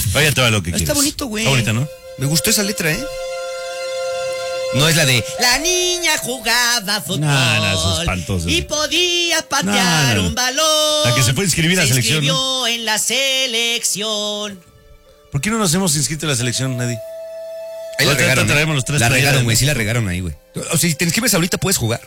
Vaya todo lo que quieras. Está bonito, güey. Está bonita, ¿no? Me gustó esa letra, ¿eh? No es la de la niña jugaba fútbol. No, eso es espantoso. Y podía patear un balón. La que se fue a inscribir a la selección. Se inscribió en la selección. ¿Por qué no nos hemos inscrito a la selección, Nadie? Ahí la regaron. Traemos los tres. La regaron, güey. Sí la regaron ahí, güey. O sea, si te inscribes ahorita puedes jugar.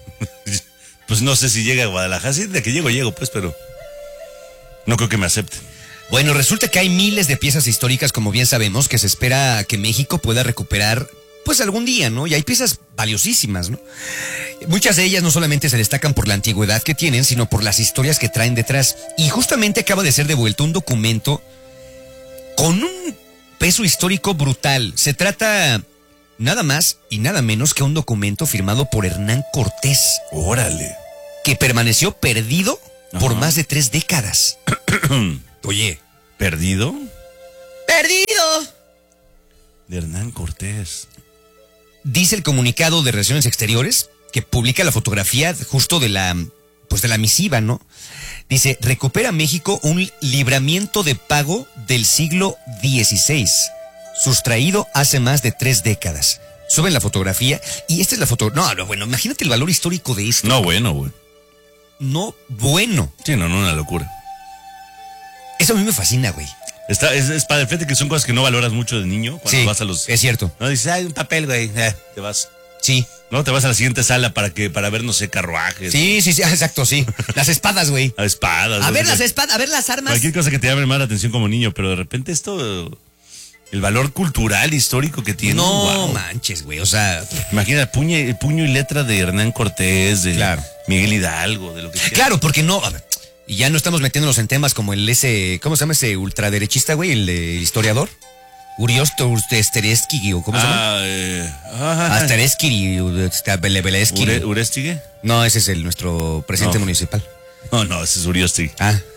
Pues no sé si llega a Guadalajara. Sí, de que llego, pues, pero no creo que me acepten. Bueno, resulta que hay miles de piezas históricas, como bien sabemos, que se espera que México pueda recuperar, pues algún día, ¿no? Y hay piezas valiosísimas, ¿no? Muchas de ellas no solamente se destacan por la antigüedad que tienen, sino por las historias que traen detrás. Y justamente acaba de ser devuelto un documento con un peso histórico brutal. Se trata nada más y nada menos que un documento firmado por Hernán Cortés. Órale. Que permaneció perdido por más de 3 décadas. Oye. ¿Perdido? ¡Perdido! De Hernán Cortés. Dice el comunicado de Relaciones Exteriores que publica la fotografía justo de la misiva, ¿no? Dice, recupera México un libramiento de pago del siglo XVI, sustraído hace más de 3 décadas. Suben la fotografía y esta es la foto. No, bueno, imagínate el valor histórico de esto. No, bueno, güey. No, bueno. Sí, no, una locura. Eso a mí me fascina, güey. Es padre, fíjate que son cosas que no valoras mucho de niño cuando vas a los... es cierto. No, dices, un papel, güey, te vas. Sí. No, te vas a la siguiente sala para ver, no sé, carruajes. Sí, exacto, sí. Las espadas, güey. Las espadas. A ver las espadas, a ver las armas. Cualquier cosa que te llame más la atención como niño, pero de repente esto... El valor cultural, histórico que tiene. No wow. Manches, güey, o sea... Imagina el puño y letra de Hernán Cortés, de Miguel Hidalgo, de lo que sea. Claro, porque no... Y ya no estamos metiéndonos en temas como ¿cómo se llama ese ultraderechista, güey? El historiador. Uriosto Asteresky, o ¿cómo se llama? Asteresky, ¿Urestige? No, ese es nuestro presidente municipal. No, ese es Uriostegui.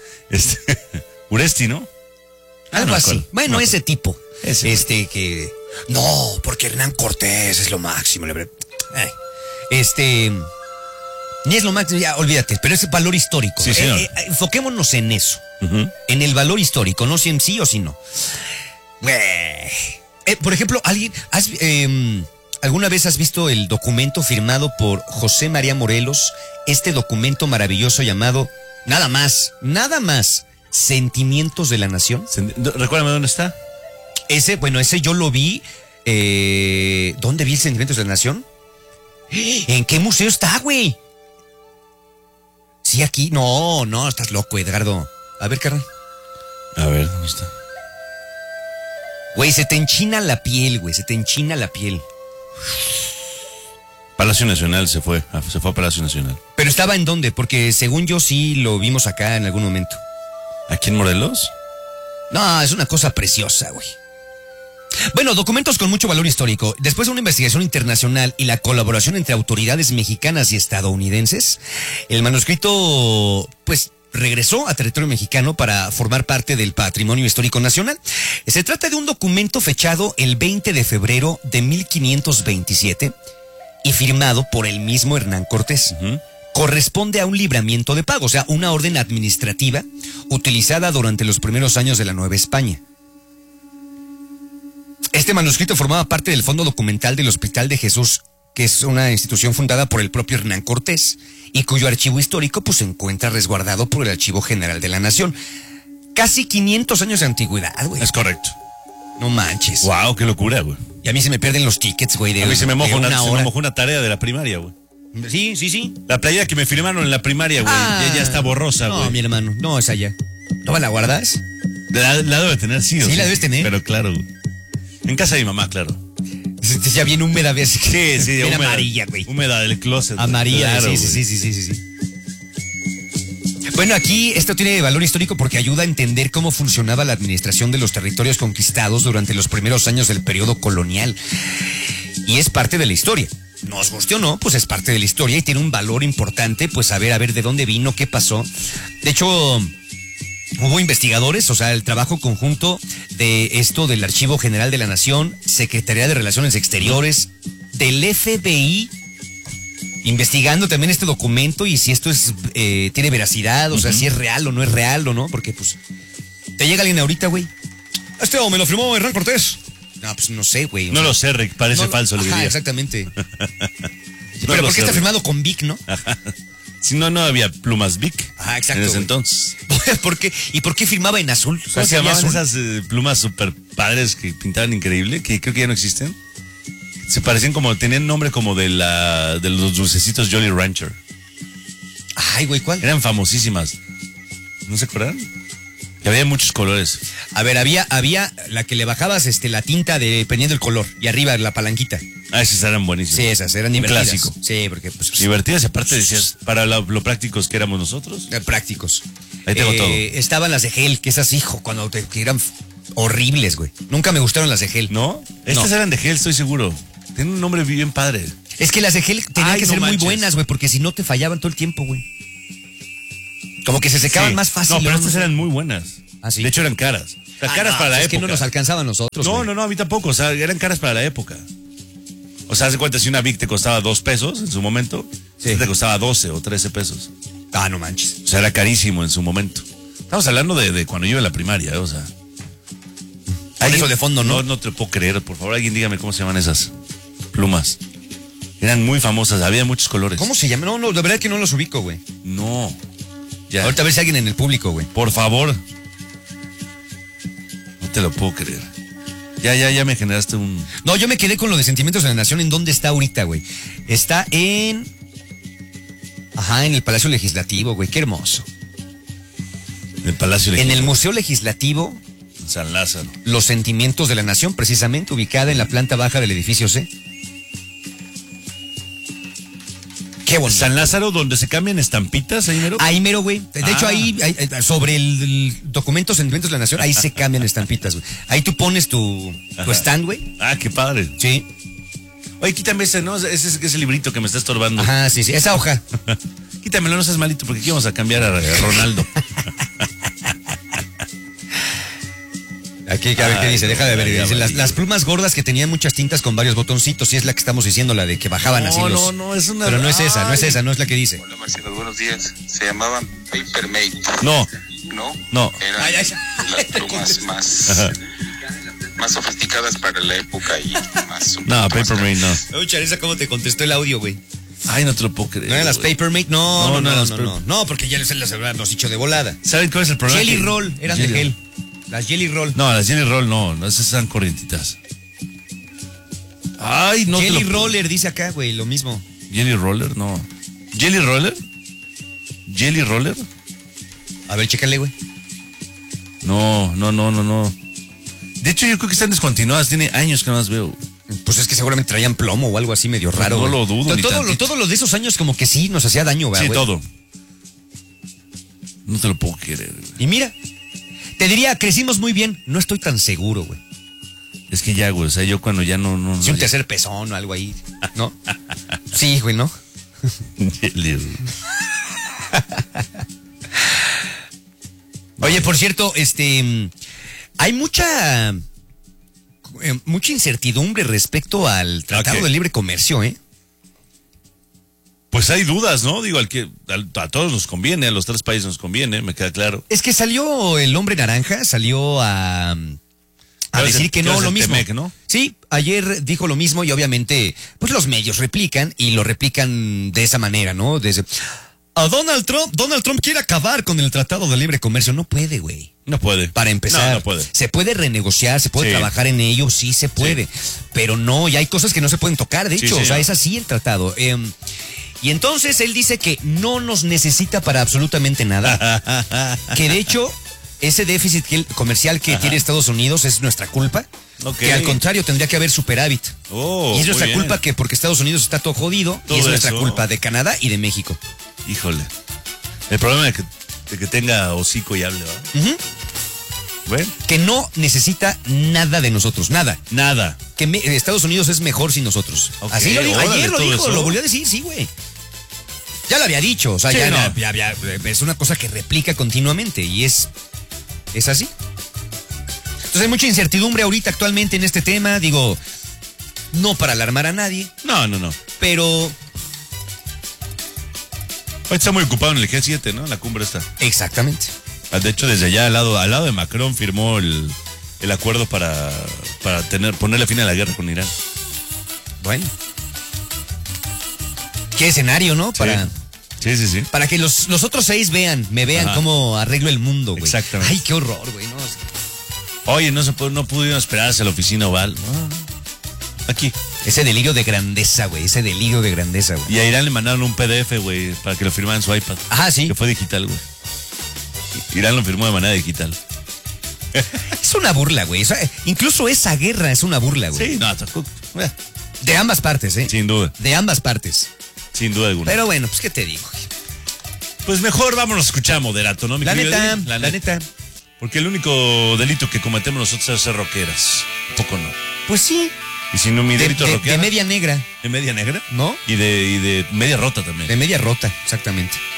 Uresti, ¿no? Algo así. Bueno, ese tipo. Ese. Que... No, porque Hernán Cortés es lo máximo. Ni es lo máximo, ya olvídate, pero es valor histórico. Sí, señor. Enfoquémonos en eso. En el valor histórico, no si en sí o si no. Por ejemplo, ¿alguna vez has visto el documento firmado por José María Morelos? Este documento maravilloso llamado nada más, Sentimientos de la Nación. Recuérdame dónde está. Ese yo lo vi. ¿Dónde vi el Sentimientos de la Nación? ¿En qué museo está, güey? Sí, aquí. No, estás loco, Edgardo. A ver, carnal. A ver, ¿dónde está? Güey, se te enchina la piel, güey. Palacio Nacional se fue a Palacio Nacional. ¿Pero estaba en dónde? Porque según yo sí lo vimos acá en algún momento. ¿Aquí en Morelos? No, es una cosa preciosa, güey. Bueno, documentos con mucho valor histórico. Después de una investigación internacional y la colaboración entre autoridades mexicanas y estadounidenses, el manuscrito, pues, regresó a territorio mexicano para formar parte del patrimonio histórico nacional. Se trata de un documento fechado el 20 de febrero de 1527 y firmado por el mismo Hernán Cortés. Corresponde a un libramiento de pago, o sea, una orden administrativa utilizada durante los primeros años de la Nueva España. Este manuscrito formaba parte del fondo documental del Hospital de Jesús, que es una institución fundada por el propio Hernán Cortés y cuyo archivo histórico pues se encuentra resguardado por el Archivo General de la Nación. Casi 500 años de antigüedad, güey. Es correcto. No manches. Wow, qué locura, güey. Y a mí se me pierden los tickets, güey. A mí se me mojó una tarea de la primaria, güey. Sí. La playera que me firmaron en la primaria, güey. Ya está borrosa, güey. No, mi hermano, no es allá. ¿No la guardas? La debe tener, sí. Sí, la debes tener. Pero claro, güey. En casa de mi mamá, claro. Ya bien húmeda, ¿ves? Sí, bien amarilla, güey. Húmeda del closet. Amarilla, claro, sí. Bueno, aquí esto tiene valor histórico porque ayuda a entender cómo funcionaba la administración de los territorios conquistados durante los primeros años del periodo colonial. Y es parte de la historia. Nos guste o no, pues es parte de la historia y tiene un valor importante, pues saber de dónde vino, qué pasó. De hecho, hubo investigadores, o sea, el trabajo conjunto de esto del Archivo General de la Nación, Secretaría de Relaciones Exteriores, del FBI, investigando también este documento y si esto tiene veracidad, o sea, si es real o no es real o no, porque pues te llega alguien ahorita, güey. Este me lo firmó Hernán Cortés. No, pues no sé, güey. No lo sé, Rick, parece falso, le diría. Exactamente. No Pero lo ¿por qué sé, está Rick. firmado con Vic, no? Ajá. Si no, no había plumas Bic. Ah, exacto, en ese güey. entonces. ¿Por qué? ¿Y por qué firmaba en azul? ¿Cómo se llamaban azul? esas plumas super padres que pintaban increíble? Que creo que ya no existen. Se parecían como, tenían nombre como de los dulcecitos Jolly Rancher. Ay, güey, ¿cuál? Eran famosísimas. ¿No se acuerdan? Que había muchos colores. A ver, había la que le bajabas la tinta dependiendo del color. Y arriba la palanquita. Ah, esas eran buenísimas. Sí, esas eran Un divertidas. clásico. Sí, porque pues Divertidas y aparte decías, para lo prácticos que éramos nosotros. prácticos. Ahí tengo todo. Estaban las de gel, que esas, hijo, que eran horribles, güey. Nunca me gustaron las de gel. ¿No? Estas eran de gel, estoy seguro. Tienen un nombre bien padre. Es que las de gel tenían Ay, que no ser manches. muy buenas, güey, porque si no te fallaban todo el tiempo, güey. Como que se secaban Sí. más fácil. No, pero ¿no? estas eran muy buenas. Ah, sí. De hecho, eran caras. O sea, caras no, para la es época. que no nos alcanzaba a nosotros. No, güey. no, a mí tampoco. O sea, eran caras para la época. O sea, haz de cuenta, si una Vic te costaba 2 pesos en su momento, Sí. esta te costaba 12 o 13 pesos. Ah, no manches. O sea, era carísimo en su momento. Estamos hablando de cuando yo iba a la primaria, o sea. Con eso de fondo, ¿no? No te lo puedo creer. Por favor, alguien dígame cómo se llaman esas plumas. Eran muy famosas, había muchos colores. ¿Cómo se llama? No, de verdad que no los ubico, güey. No. Ya. Ahorita a ver si alguien en el público, güey. Por favor. No te lo puedo creer. Ya me generaste un... No, yo me quedé con lo de Sentimientos de la Nación. ¿En dónde está ahorita, güey? Está en... Ajá, en el Palacio Legislativo, güey. Qué hermoso. El Palacio En el Museo Legislativo, San Lázaro. Los Sentimientos de la Nación, precisamente ubicada en la planta baja del edificio C. Qué bonito. San Lázaro, donde se cambian estampitas, ahí mero. Ahí mero, güey. De hecho, Ah. ahí, sobre el documento Sentimientos de la Nación, ahí se cambian estampitas, güey. Ahí tú pones tu stand, güey. Ah, qué padre. Sí. Oye, quítame ese, ¿no? Ese librito que me está estorbando. Ajá, sí, sí. Esa hoja. Quítamelo, no seas malito, porque aquí vamos a cambiar a Ronaldo. Aquí, a ver qué dice, deja de ver. ya Dice, valí. las plumas gordas que tenían muchas tintas con varios botoncitos, y es la que estamos diciendo, la de que bajaban así los... No, es una... Pero no es esa, no es Ay. esa, no es la que dice. Hola Marcelo, buenos días. Se llamaban Papermate, No, ¿no? no. Eran Ay, ay, las plumas más sofisticadas para la época y más... un No, poquito más Papermate no. Oye, Chareza, ¿cómo te contestó el audio, güey? Ay, no te lo puedo creer. ¿No eran las güey. Papermate? No, No, las no, porque ya les habíamos dicho de volada. ¿Saben cuál es el problema? Jelly Que- Roll, eran de gel. Las Jelly Roll. No, las Jelly Roll no, esas eran corrientitas. Ay, no te Jelly lo... Roller, dice acá, güey, lo mismo. Jelly Roller, no. ¿Jelly Roller? ¿Jelly Roller? A ver, chécale, güey. No. De hecho, yo creo que están descontinuadas. Tiene años que no las veo. Pues es que seguramente traían plomo o algo así medio raro. no güey. lo dudo ni Todo tantito. lo de esos años como que sí nos hacía daño, güey. Sí, todo. No te lo puedo creer. Güey. Y mira, te diría, crecimos muy bien. No estoy tan seguro, güey. Es que ya, güey, o sea, yo cuando ya no... Si un ya- tercer pezón o algo ahí, ¿no? Sí, güey, ¿no? Jelly Roll. Oye, por cierto, hay mucha incertidumbre respecto al Tratado Ok. de Libre Comercio, ¿eh? Pues hay dudas, ¿no? Digo, a todos nos conviene, a los 3 países nos conviene, me queda claro. Es que salió el hombre naranja, salió a Pero decir es que el- no, es lo el mismo. Temec, ¿no? Sí, ayer dijo lo mismo y obviamente, pues los medios replican y lo replican de esa manera, ¿no? A Donald Trump quiere acabar con el Tratado de Libre Comercio. No puede, güey. No puede. Para empezar, No, no puede. se puede renegociar, se puede Sí. trabajar en ello, sí se puede, pero no, y hay cosas que no se pueden tocar, de Sí, hecho, o sea, señor. es así el tratado. Y entonces él dice que no nos necesita para absolutamente nada, que de hecho ese déficit comercial que tiene Estados Unidos es nuestra culpa, Ok. que al contrario tendría que haber superávit. Oh, Y es nuestra muy bien. culpa que porque Estados Unidos está todo jodido, Todo y es nuestra eso. culpa de Canadá y de México. Híjole. El problema de que tenga hocico y hable, ¿verdad? Ujú. Bueno, Que no necesita nada de nosotros, nada. nada. Que Estados Unidos es mejor sin nosotros. Ok, Así lo dijo, órale, ayer lo todo dijo, eso. lo volvió a decir, sí, güey. Ya lo había dicho, o sea, Sí, ya, no. es una cosa que replica continuamente y es así. Entonces hay mucha incertidumbre ahorita actualmente en este tema, digo, no para alarmar a nadie, No. pero Hoy está muy ocupado en el G7, ¿no? En la cumbre está. exactamente. De hecho, desde allá al lado de Macron firmó el el acuerdo para ponerle fin a la guerra con Irán. Bueno. Qué escenario, ¿no? Sí. Para que los otros 6 me vean Ajá. cómo arreglo el mundo, güey. Exactamente. Ay, qué horror, güey. No, Oye, no pudieron esperarse a la oficina oval. Aquí. ese delirio de grandeza, güey. Y a Irán le mandaron un PDF, güey, para que lo firmara en su iPad. Ajá, sí. Que fue digital, güey. Irán lo firmó de manera digital. Es una burla, güey. Incluso esa guerra es una burla, güey. Sí, no, De ambas partes, ¿eh? sin duda. De ambas partes. Sin duda alguna. Pero bueno, pues, ¿qué te digo? Pues mejor vámonos a escuchar a Moderato, ¿no? Mi La querido neta, Eddie? la neta. Porque el único delito que cometemos nosotros es ser rockeras. Poco no. Pues sí. Y si no, mi delito De rockera. media negra, ¿De media negra? ¿no? Y de media rota también. De media rota, exactamente.